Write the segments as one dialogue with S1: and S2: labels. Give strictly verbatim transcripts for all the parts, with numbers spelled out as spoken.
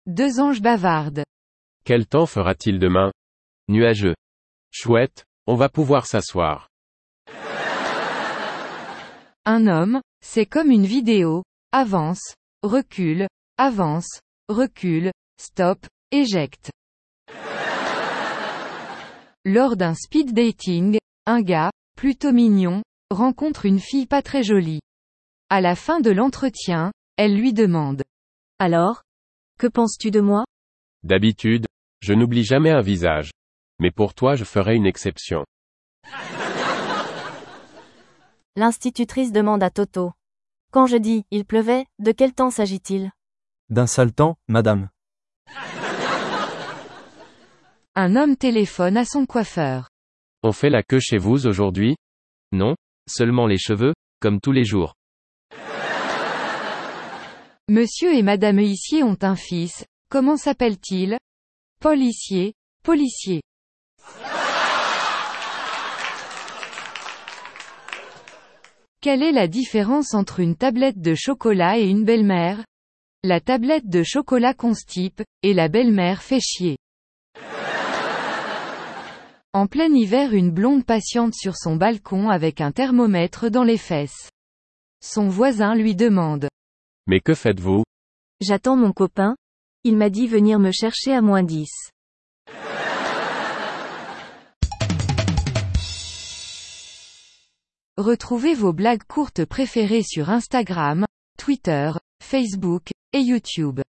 S1: Deux anges bavardent.
S2: Quel temps fera-t-il demain?
S3: Nuageux.
S2: Chouette, on va pouvoir s'asseoir.
S1: Un homme, c'est comme une vidéo. Avance, recule, avance, recule, stop, éjecte. Lors d'un speed dating, un gars, plutôt mignon, rencontre une fille pas très jolie. À la fin de l'entretien, elle lui demande.
S4: Alors? Que penses-tu de moi?
S2: D'habitude, je n'oublie jamais un visage. Mais pour toi je ferai une exception.
S4: L'institutrice demande à Toto. Quand je dis « il pleuvait », de quel temps s'agit-il?
S3: D'un sale temps, madame.
S1: Un homme téléphone à son coiffeur.
S2: On fait la queue chez vous aujourd'hui?
S3: Non, seulement les cheveux, comme tous les jours.
S1: Monsieur et madame Huissier ont un fils, comment s'appelle-t-il? Paul Huissier, policier. Quelle est la différence entre une tablette de chocolat et une belle-mère? La tablette de chocolat constipe, et la belle-mère fait chier. En plein hiver, une blonde patiente sur son balcon avec un thermomètre dans les fesses. Son voisin lui demande.
S2: Mais que faites-vous?
S4: J'attends mon copain. Il m'a dit venir me chercher à moins dix.
S1: Retrouvez vos blagues courtes préférées sur Instagram, Twitter, Facebook, et YouTube.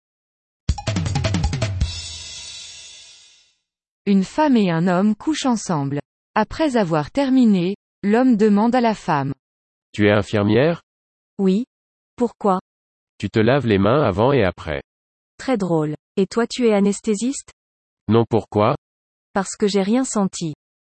S1: Une femme et un homme couchent ensemble. Après avoir terminé, l'homme demande à la femme.
S2: Tu es infirmière?
S4: Oui. Pourquoi?
S2: Tu te laves les mains avant et après.
S4: Très drôle. Et toi tu es anesthésiste?
S2: Non, pourquoi?
S4: Parce que j'ai rien senti.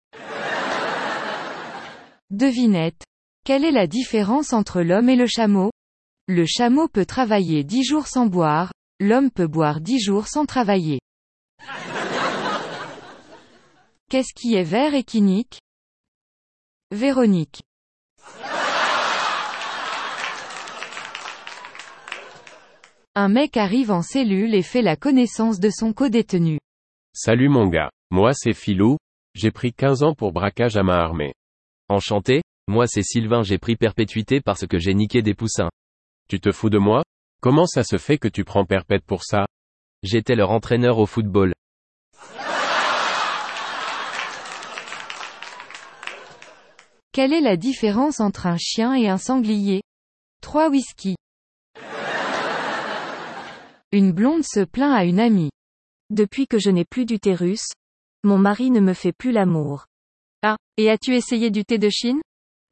S1: Devinette. Quelle est la différence entre l'homme et le chameau? Le chameau peut travailler dix jours sans boire, l'homme peut boire dix jours sans travailler. Qu'est-ce qui est vert et qui nique? Véronique. Un mec arrive en cellule et fait la connaissance de son codétenu.
S2: Salut mon gars, moi c'est Philou, j'ai pris quinze ans pour braquage à main armée.
S3: Enchanté, moi c'est Sylvain, j'ai pris perpétuité parce que j'ai niqué des poussins.
S2: Tu te fous de moi? Comment ça se fait que tu prends perpète pour ça?
S3: J'étais leur entraîneur au football.
S1: Quelle est la différence entre un chien et un sanglier? Trois whisky. Une blonde se plaint à une amie.
S4: Depuis que je n'ai plus d'utérus, mon mari ne me fait plus l'amour.
S1: Ah, et as-tu essayé du thé de Chine?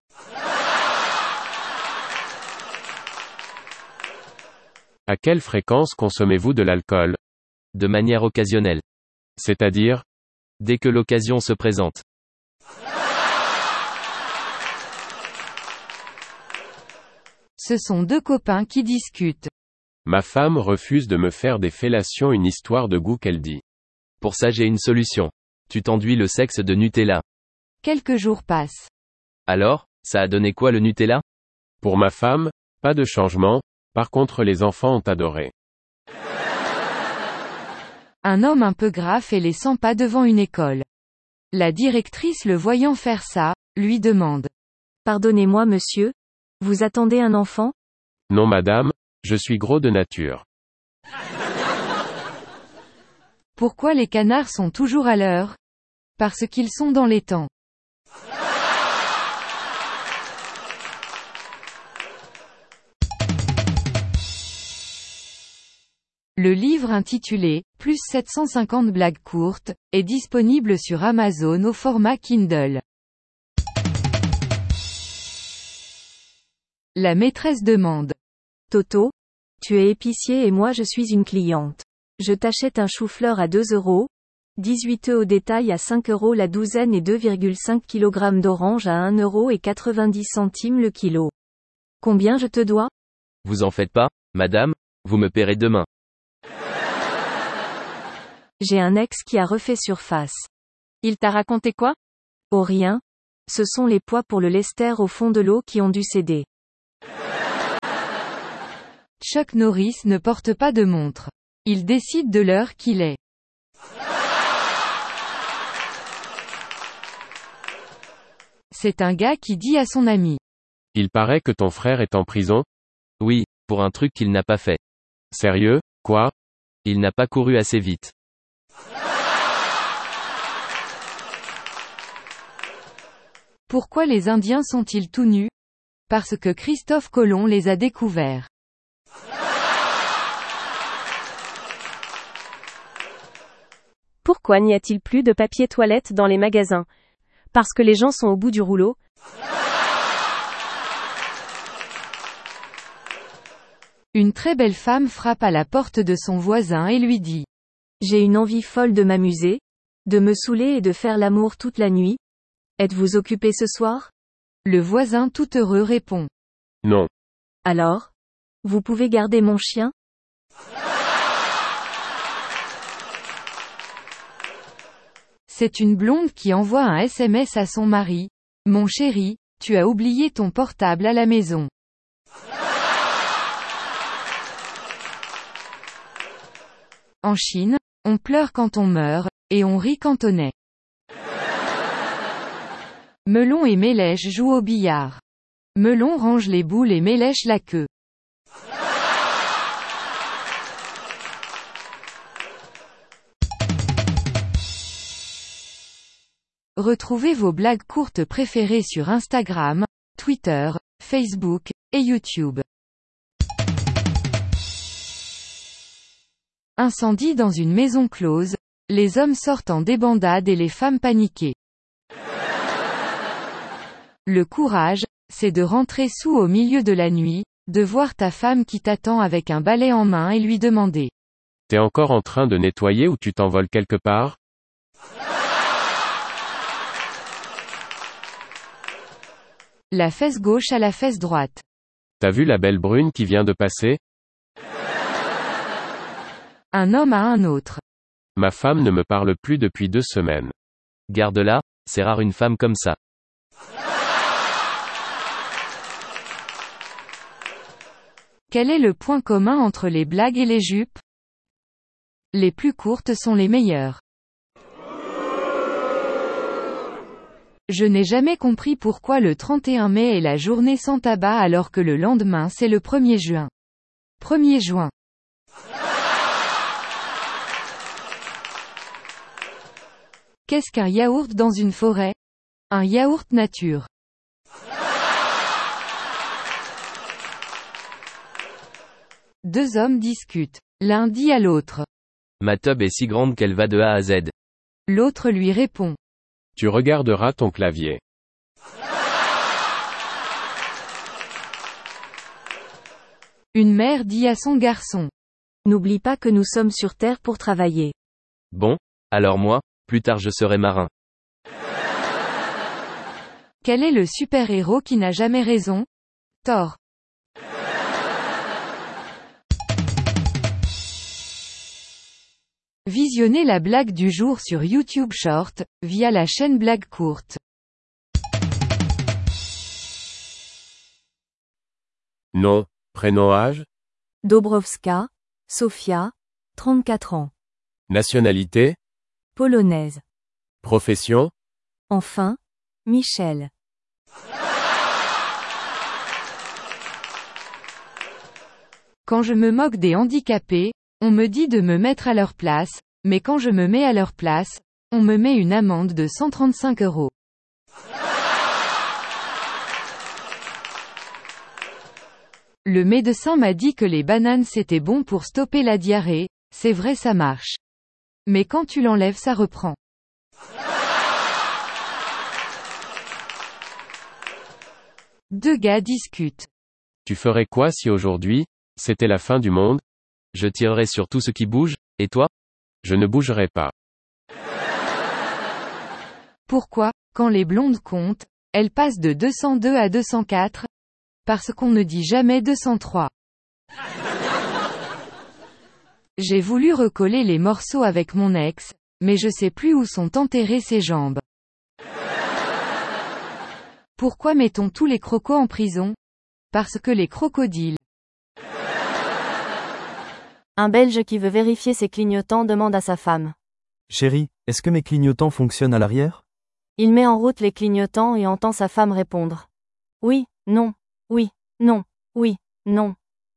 S2: À quelle fréquence consommez-vous de l'alcool?
S3: De manière occasionnelle.
S2: C'est-à-dire?
S3: Dès que l'occasion se présente.
S1: Ce sont deux copains qui discutent.
S2: Ma femme refuse de me faire des fellations, une histoire de goût qu'elle dit.
S3: Pour ça j'ai une solution. Tu t'enduis le sexe de Nutella.
S1: Quelques jours passent.
S3: Alors, ça a donné quoi le Nutella?
S2: Pour ma femme, pas de changement, par contre les enfants ont adoré.
S1: Un homme un peu gras fait les cent pas devant une école. La directrice, le voyant faire ça, lui demande.
S4: Pardonnez-moi monsieur, vous attendez un enfant?
S2: Non madame, je suis gros de nature.
S1: Pourquoi les canards sont toujours à l'heure? Parce qu'ils sont dans les temps. Le livre intitulé « Plus sept cent cinquante blagues courtes » est disponible sur Amazon au format Kindle. La maîtresse demande.
S4: Toto, tu es épicier et moi je suis une cliente. Je t'achète un chou-fleur à deux euros, dix-huit œufs au détail à cinq euros la douzaine et deux virgule cinq kilogrammes d'orange à un euro et quatre-vingt-dix centimes le kilo. Combien je te dois?
S3: Vous en faites pas, madame, vous me paierez demain.
S4: J'ai un ex qui a refait surface.
S1: Il t'a raconté quoi?
S4: Oh rien. Ce sont les poids pour le lester au fond de l'eau qui ont dû céder.
S1: Chuck Norris ne porte pas de montre. Il décide de l'heure qu'il est. C'est un gars qui dit à son ami.
S2: Il paraît que ton frère est en prison?
S3: Oui, pour un truc qu'il n'a pas fait.
S2: Sérieux, quoi?
S3: Il n'a pas couru assez vite.
S1: Pourquoi les Indiens sont-ils tout nus? Parce que Christophe Colomb les a découverts.
S5: Pourquoi n'y a-t-il plus de papier toilette dans les magasins? Parce que les gens sont au bout du rouleau.
S1: Une très belle femme frappe à la porte de son voisin et lui dit.
S4: J'ai une envie folle de m'amuser, de me saouler et de faire l'amour toute la nuit. Êtes-vous occupé ce soir?
S1: Le voisin tout heureux répond.
S2: Non.
S4: Alors? Vous pouvez garder mon chien?
S1: C'est une blonde qui envoie un S M S à son mari. Mon chéri, tu as oublié ton portable à la maison. En Chine, on pleure quand on meurt, et on rit quand on est. Melon et Mélèche jouent au billard. Melon range les boules et Mélèche la queue. Retrouvez vos blagues courtes préférées sur Instagram, Twitter, Facebook, et YouTube. Incendie dans une maison close, les hommes sortent en débandade et les femmes paniquées. Le courage, c'est de rentrer sous au milieu de la nuit, de voir ta femme qui t'attend avec un balai en main et lui demander.
S2: T'es encore en train de nettoyer ou tu t'envoles quelque part?
S1: La fesse gauche à la fesse droite.
S2: T'as vu la belle brune qui vient de passer?
S1: Un homme à un autre.
S2: Ma femme ne me parle plus depuis deux semaines.
S3: Garde-la, c'est rare une femme comme ça.
S1: Quel est le point commun entre les blagues et les jupes? Les plus courtes sont les meilleures. Je n'ai jamais compris pourquoi le trente et un mai est la journée sans tabac alors que le lendemain c'est le premier juin. premier juin. Qu'est-ce qu'un yaourt dans une forêt? Un yaourt nature. Deux hommes discutent. L'un dit à l'autre.
S3: Ma tub est si grande qu'elle va de A à Z.
S1: L'autre lui répond.
S2: Tu regarderas ton clavier.
S1: Une mère dit à son garçon.
S4: N'oublie pas que nous sommes sur Terre pour travailler.
S3: Bon, alors moi, plus tard je serai marin.
S1: Quel est le super-héros qui n'a jamais raison? Thor. Visionnez la blague du jour sur YouTube Short, via la chaîne Blague Courte.
S2: Nom, prénom, âge?
S4: Dobrowska, Sofia, trente-quatre ans.
S2: Nationalité?
S4: Polonaise.
S2: Profession?
S4: Enfin, Michel.
S1: Quand je me moque des handicapés, on me dit de me mettre à leur place, mais quand je me mets à leur place, on me met une amende de cent trente-cinq euros. Le médecin m'a dit que les bananes c'était bon pour stopper la diarrhée, c'est vrai ça marche. Mais quand tu l'enlèves ça reprend. Deux gars discutent.
S2: Tu ferais quoi si aujourd'hui, c'était la fin du monde?
S3: Je tirerai sur tout ce qui bouge, et toi?
S2: Je ne bougerai pas.
S1: Pourquoi, quand les blondes comptent, elles passent de deux cent deux à deux cent quatre? Parce qu'on ne dit jamais deux cent trois. J'ai voulu recoller les morceaux avec mon ex, mais je sais plus où sont enterrées ses jambes. Pourquoi mettons tous les crocos en prison? Parce que les crocodiles.
S6: Un Belge qui veut vérifier ses clignotants demande à sa femme.
S7: Chérie, est-ce que mes clignotants fonctionnent à l'arrière?
S6: Il met en route les clignotants et entend sa femme répondre. Oui, non, oui, non, oui, non.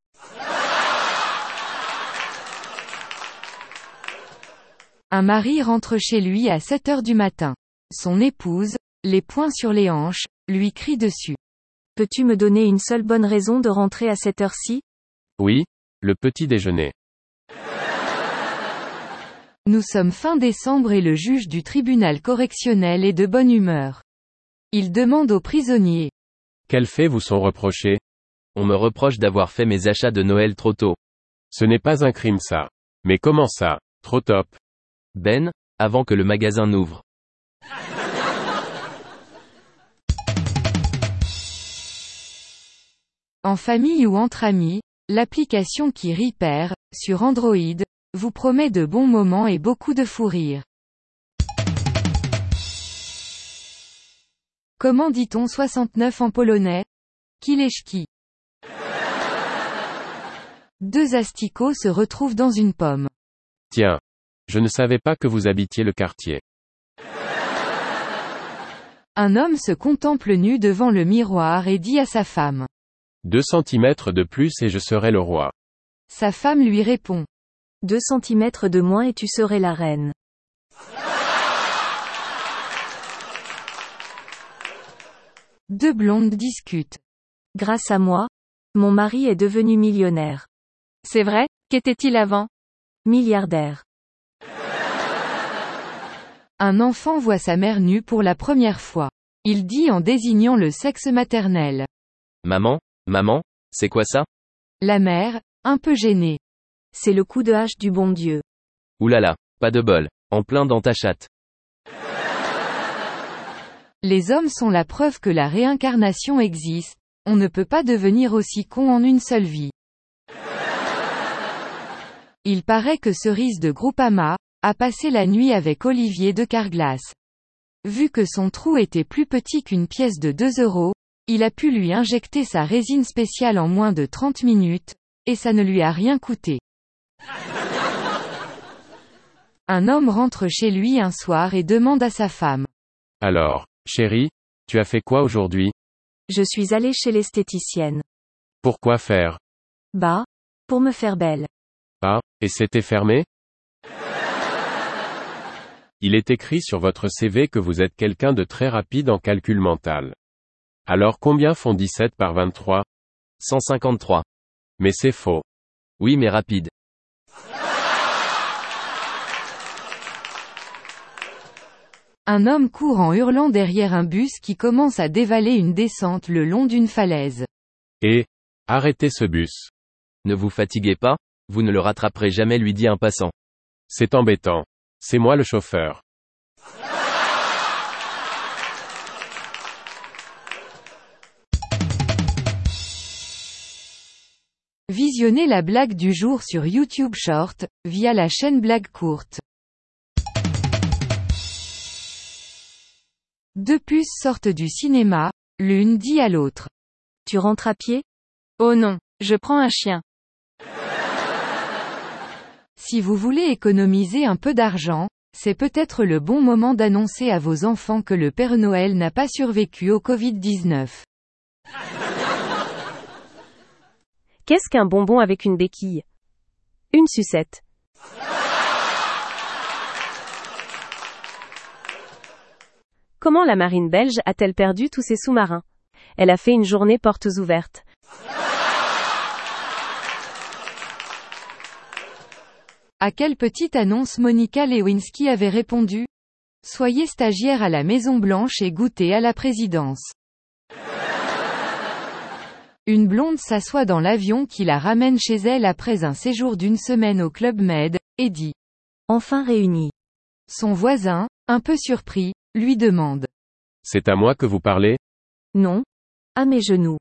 S1: Un mari rentre chez lui à sept heures du matin. Son épouse, les poings sur les hanches, lui crie dessus.
S4: Peux-tu me donner une seule bonne raison de rentrer à cette heure-ci?
S2: Oui, le petit déjeuner.
S1: Nous sommes fin décembre et le juge du tribunal correctionnel est de bonne humeur. Il demande aux prisonniers.
S2: Quels faits vous sont reprochés?
S3: On me reproche d'avoir fait mes achats de Noël trop tôt.
S2: Ce n'est pas un crime ça. Mais comment ça, trop top?
S3: Ben, avant que le magasin n'ouvre.
S1: En famille ou entre amis, l'application qui rit perd, sur Android, vous promet de bons moments et beaucoup de fou rire. Comment dit-on soixante-neuf en polonais? Kileszki. Deux asticots se retrouvent dans une pomme.
S2: Tiens. Je ne savais pas que vous habitiez le quartier.
S1: Un homme se contemple nu devant le miroir et dit à sa femme.
S2: Deux centimètres de plus et je serai le roi.
S1: Sa femme lui répond.
S4: Deux centimètres de moins et tu serais la reine.
S1: Deux blondes discutent.
S4: Grâce à moi, mon mari est devenu millionnaire.
S5: C'est vrai, qu'était-il avant?
S4: Milliardaire.
S1: Un enfant voit sa mère nue pour la première fois. Il dit en désignant le sexe maternel.
S3: Maman, maman, c'est quoi ça?
S1: La mère, un peu gênée.
S4: C'est le coup de hache du bon Dieu.
S3: Oulala, pas de bol, en plein dans ta chatte.
S1: Les hommes sont la preuve que la réincarnation existe, on ne peut pas devenir aussi con en une seule vie. Il paraît que Cerise de Groupama a passé la nuit avec Olivier de Carglass. Vu que son trou était plus petit qu'une pièce de deux euros, il a pu lui injecter sa résine spéciale en moins de trente minutes, et ça ne lui a rien coûté. Un homme rentre chez lui un soir et demande à sa femme.
S2: Alors, chérie, tu as fait quoi aujourd'hui?
S4: Je suis allé chez l'esthéticienne.
S2: Pourquoi faire?
S4: Bah, pour me faire belle.
S2: Ah, et c'était fermé? Il est écrit sur votre C V que vous êtes quelqu'un de très rapide en calcul mental. Alors combien font dix-sept par vingt-trois?
S3: cent cinquante-trois.
S2: Mais c'est faux.
S3: Oui mais rapide.
S1: Un homme court en hurlant derrière un bus qui commence à dévaler une descente le long d'une falaise.
S2: Et, arrêtez ce bus.
S3: Ne vous fatiguez pas, vous ne le rattraperez jamais, lui dit un passant.
S2: C'est embêtant. C'est moi le chauffeur.
S1: Visionnez la blague du jour sur YouTube Short, via la chaîne Blague Courte. Deux puces sortent du cinéma, l'une dit à l'autre.
S4: Tu rentres à pied?
S5: Oh non, je prends un chien.
S1: Si vous voulez économiser un peu d'argent, c'est peut-être le bon moment d'annoncer à vos enfants que le Père Noël n'a pas survécu au covid dix-neuf.
S5: Qu'est-ce qu'un bonbon avec une béquille? Une sucette. Comment la marine belge a-t-elle perdu tous ses sous-marins? Elle a fait une journée portes ouvertes.
S1: À quelle petite annonce Monica Lewinsky avait répondu? Soyez stagiaire à la Maison Blanche et goûtez à la présidence. Une blonde s'assoit dans l'avion qui la ramène chez elle après un séjour d'une semaine au Club Med, et dit.
S4: Enfin réunis.
S1: Son voisin, un peu surpris, lui demande.
S2: C'est à moi que vous parlez?
S4: Non. À mes genoux.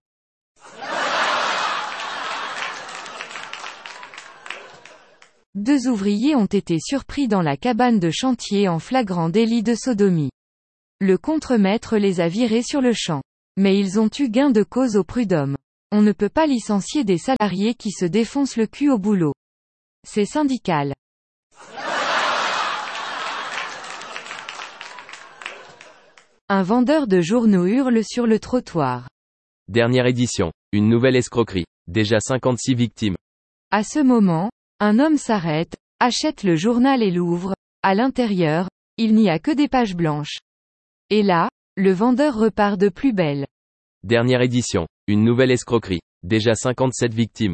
S1: Deux ouvriers ont été surpris dans la cabane de chantier en flagrant délit de sodomie. Le contremaître les a virés sur le champ. Mais ils ont eu gain de cause au prud'homme. On ne peut pas licencier des salariés qui se défoncent le cul au boulot. C'est syndical. Un vendeur de journaux hurle sur le trottoir.
S3: Dernière édition. Une nouvelle escroquerie. Déjà cinquante-six victimes.
S1: À ce moment, un homme s'arrête, achète le journal et l'ouvre. À l'intérieur, il n'y a que des pages blanches. Et là, le vendeur repart de plus belle.
S3: Dernière édition. Une nouvelle escroquerie. Déjà cinquante-sept victimes.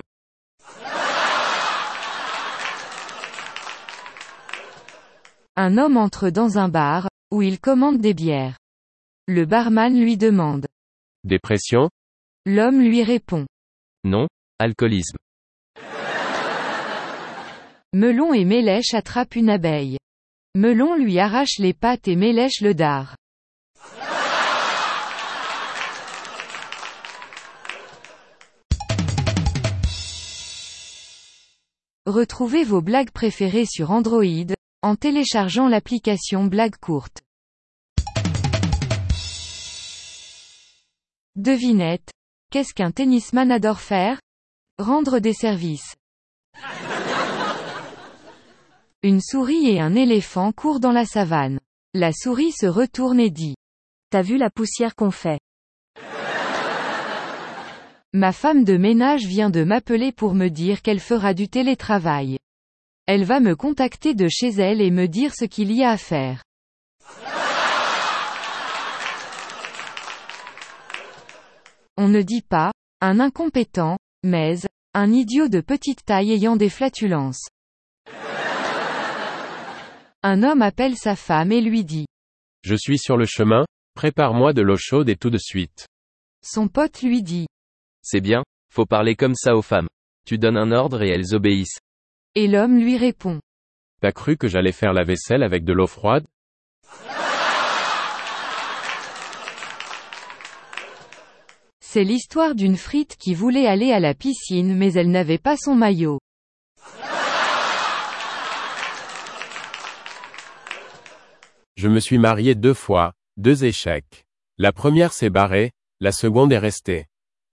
S1: Un homme entre dans un bar, où il commande des bières. Le barman lui demande.
S2: Dépression?
S1: L'homme lui répond.
S3: Non, alcoolisme.
S1: Melon et Mélèche attrapent une abeille. Melon lui arrache les pattes et Mélèche le dard. Retrouvez vos blagues préférées sur Android, en téléchargeant l'application Blagues courtes. Devinette. Qu'est-ce qu'un tennisman adore faire? Rendre des services. Une souris et un éléphant courent dans la savane. La souris se retourne et dit.
S4: T'as vu la poussière qu'on fait?
S1: Ma femme de ménage vient de m'appeler pour me dire qu'elle fera du télétravail. Elle va me contacter de chez elle et me dire ce qu'il y a à faire. On ne dit pas, un incompétent, mais, un idiot de petite taille ayant des flatulences. Un homme appelle sa femme et lui dit.
S2: Je suis sur le chemin, prépare-moi de l'eau chaude et tout de suite.
S1: Son pote lui dit.
S3: C'est bien, faut parler comme ça aux femmes. Tu donnes un ordre et elles obéissent.
S1: Et l'homme lui répond.
S2: T'as cru que j'allais faire la vaisselle avec de l'eau froide?
S1: C'est l'histoire d'une frite qui voulait aller à la piscine mais elle n'avait pas son maillot.
S2: Je me suis marié deux fois, deux échecs. La première s'est barrée, la seconde est restée.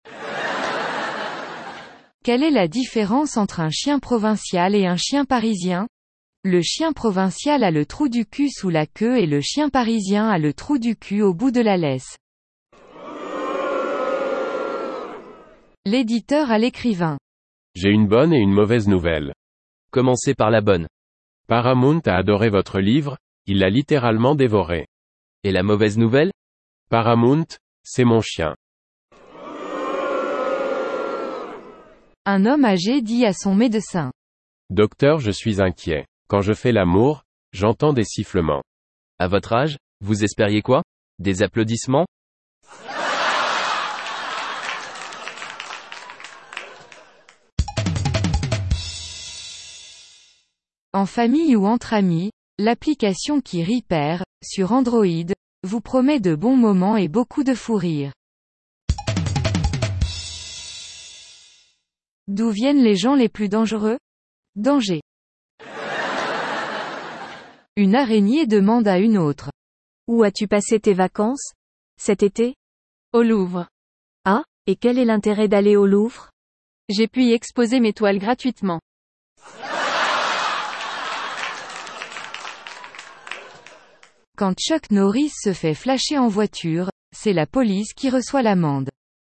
S1: Quelle est la différence entre un chien provincial et un chien parisien? Le chien provincial a le trou du cul sous la queue et le chien parisien a le trou du cul au bout de la laisse. L'éditeur à l'écrivain.
S2: J'ai une bonne et une mauvaise nouvelle.
S3: Commencez par la bonne.
S2: Paramount a adoré votre livre, il l'a littéralement dévoré.
S3: Et la mauvaise nouvelle?
S2: Paramount, c'est mon chien.
S1: Un homme âgé dit à son médecin.
S2: Docteur, je suis inquiet. Quand je fais l'amour, j'entends des sifflements.
S3: À votre âge, vous espériez quoi? Des applaudissements?
S1: En famille ou entre amis, l'application qui rit perd, sur Android, vous promet de bons moments et beaucoup de fou rire. D'où viennent les gens les plus dangereux? Danger. Une araignée demande à une autre.
S4: Où as-tu passé tes vacances? Cet été?
S5: Au Louvre.
S4: Ah, et quel est l'intérêt d'aller au Louvre?
S5: J'ai pu y exposer mes toiles gratuitement.
S1: Quand Chuck Norris se fait flasher en voiture, c'est la police qui reçoit l'amende.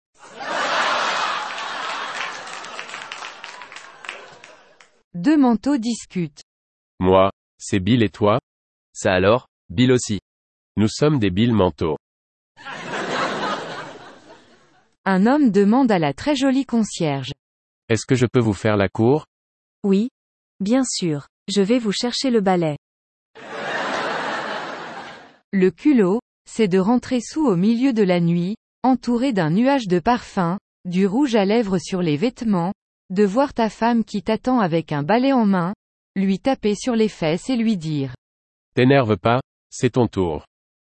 S1: Deux manteaux discutent.
S2: Moi, c'est Bill et toi?
S3: Ça alors, Bill aussi.
S2: Nous sommes des Bill manteaux.
S1: Un homme demande à la très jolie concierge.
S2: Est-ce que je peux vous faire la cour?
S4: Oui. Bien sûr. Je vais vous chercher le balai.
S1: Le culot, c'est de rentrer sous au milieu de la nuit, entouré d'un nuage de parfum, du rouge à lèvres sur les vêtements, de voir ta femme qui t'attend avec un balai en main, lui taper sur les fesses et lui dire.
S2: T'énerve pas, c'est ton tour.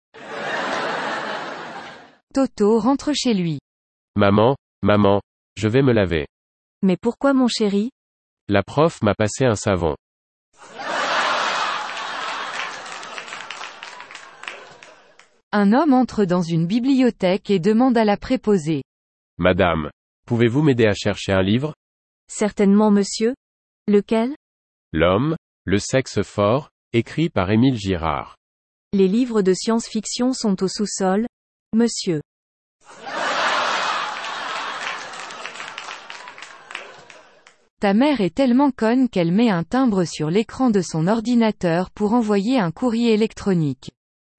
S1: Toto rentre chez lui.
S2: Maman, maman, je vais me laver.
S4: Mais pourquoi mon chéri?
S2: La prof m'a passé un savon.
S1: Un homme entre dans une bibliothèque et demande à la préposée.
S2: Madame, pouvez-vous m'aider à chercher un livre?
S4: Certainement monsieur. Lequel?
S2: L'homme, le sexe fort, écrit par Émile Girard.
S4: Les livres de science-fiction sont au sous-sol, monsieur.
S1: Ta mère est tellement conne qu'elle met un timbre sur l'écran de son ordinateur pour envoyer un courrier électronique.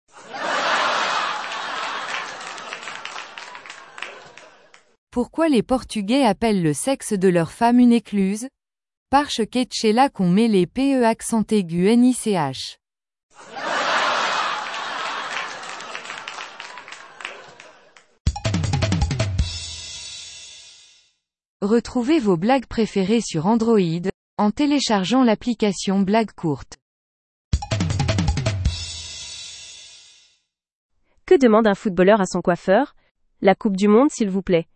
S1: Pourquoi les Portugais appellent le sexe de leur femme une écluse? Parce qu'est là qu'on met les P E accent aigu N I C H. Retrouvez vos blagues préférées sur Android, en téléchargeant l'application Blagues courtes.
S5: Que demande un footballeur à son coiffeur? La Coupe du Monde s'il vous plaît.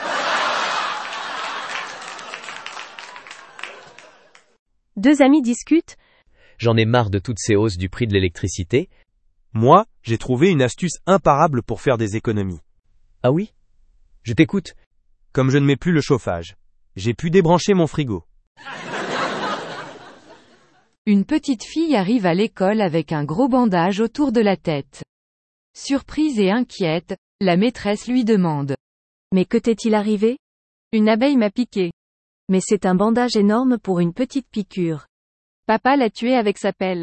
S5: Deux amis discutent.
S8: J'en ai marre de toutes ces hausses du prix de l'électricité.
S9: Moi, j'ai trouvé une astuce imparable pour faire des économies.
S8: Ah oui? Je t'écoute.
S9: Comme je ne mets plus le chauffage, j'ai pu débrancher mon frigo.
S1: Une petite fille arrive à l'école avec un gros bandage autour de la tête. Surprise et inquiète, la maîtresse lui demande.
S4: Mais que t'est-il arrivé?
S1: Une abeille m'a piqué.
S4: Mais c'est un bandage énorme pour une petite piqûre.
S1: Papa l'a tué avec sa pelle.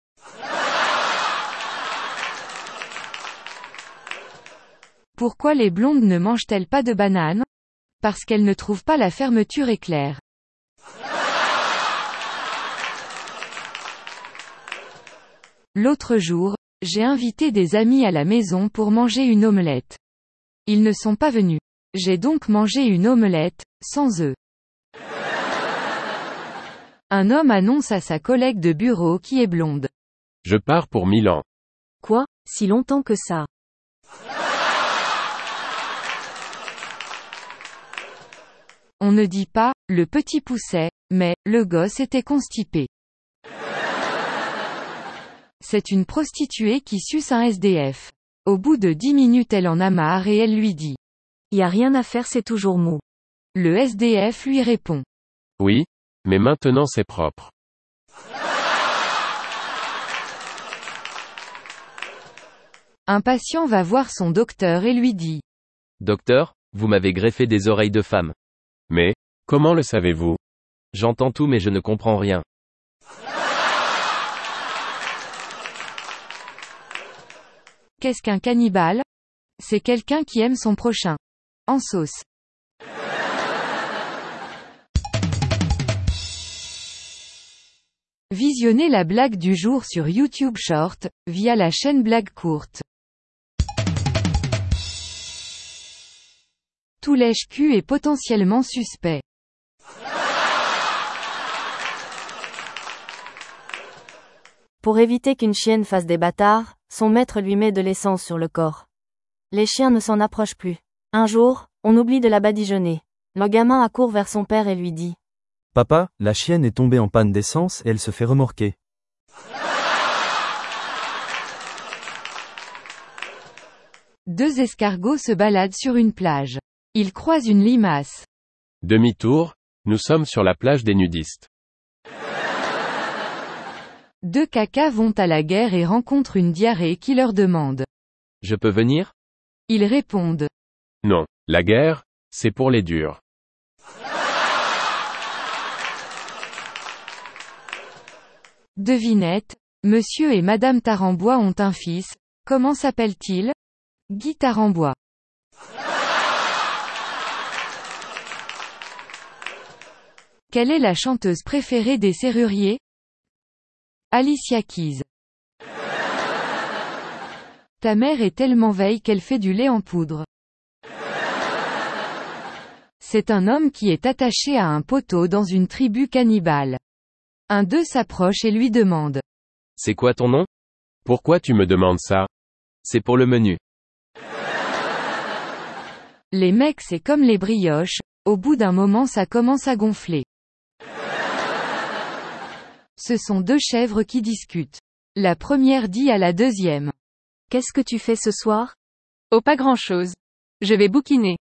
S1: Pourquoi les blondes ne mangent-elles pas de bananes? Parce qu'elles ne trouvent pas la fermeture éclair. L'autre jour, j'ai invité des amis à la maison pour manger une omelette. Ils ne sont pas venus. J'ai donc mangé une omelette, sans œufs. Un homme annonce à sa collègue de bureau qui est blonde.
S2: Je pars pour Milan.
S4: Quoi, si longtemps que ça?
S1: On ne dit pas, le petit poussait, mais, le gosse était constipé. C'est une prostituée qui suce un S D F. Au bout de dix minutes elle en a marre et elle lui dit.
S4: Y a rien à faire, c'est toujours mou.
S1: Le S D F lui répond.
S2: Oui, mais maintenant c'est propre.
S1: Un patient va voir son docteur et lui dit.
S3: Docteur, vous m'avez greffé des oreilles de femme.
S2: Mais, comment le savez-vous?
S3: J'entends tout mais je ne comprends rien.
S1: Qu'est-ce qu'un cannibale? C'est quelqu'un qui aime son prochain. En sauce. Visionnez la blague du jour sur YouTube Short, via la chaîne Blagues courtes. Tout lèche-cul est potentiellement suspect.
S6: Pour éviter qu'une chienne fasse des bâtards, son maître lui met de l'essence sur le corps. Les chiens ne s'en approchent plus. Un jour, on oublie de la badigeonner. Le gamin accourt vers son père et lui dit.
S7: Papa, la chienne est tombée en panne d'essence et elle se fait remorquer.
S1: Deux escargots se baladent sur une plage. Ils croisent une limace.
S2: Demi-tour, nous sommes sur la plage des nudistes.
S1: Deux cacas vont à la guerre et rencontrent une diarrhée qui leur demande.
S3: Je peux venir?
S1: Ils répondent.
S2: Non, la guerre, c'est pour les durs.
S1: Devinette, Monsieur et Madame Tarambois ont un fils, comment s'appelle-t-il? Guy Tarambois. Quelle est la chanteuse préférée des serruriers? Alicia Keys. Ta mère est tellement veille qu'elle fait du lait en poudre. C'est un homme qui est attaché à un poteau dans une tribu cannibale. Un d'eux s'approche et lui demande.
S3: C'est quoi ton nom?
S2: Pourquoi tu me demandes ça?
S3: C'est pour le menu.
S1: Les mecs c'est comme les brioches, au bout d'un moment ça commence à gonfler. Ce sont deux chèvres qui discutent. La première dit à la deuxième.
S4: Qu'est-ce que tu fais ce soir?
S1: Oh pas grand-chose. Je vais bouquiner.